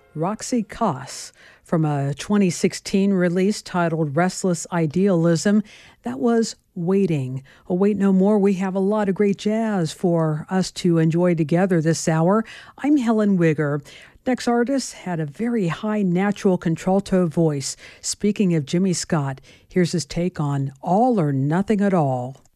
Roxy Koss from a 2016 release titled Restless Idealism. That was Waiting. Oh, wait no more. We have a lot of great jazz for us to enjoy together this hour. I'm Helen Wigger. Next artist had a very high natural contralto voice. Speaking of Jimmy Scott, here's his take on All or Nothing at All.